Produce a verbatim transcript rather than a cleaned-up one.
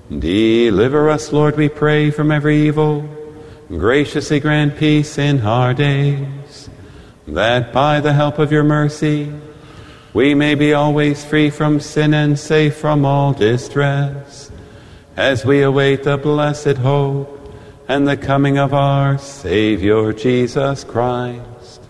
Deliver us, Lord, we pray, from every evil. Graciously grant peace in our days, that by the help of your mercy we may be always free from sin and safe from all distress, as we await the blessed hope and the coming of our Savior Jesus Christ.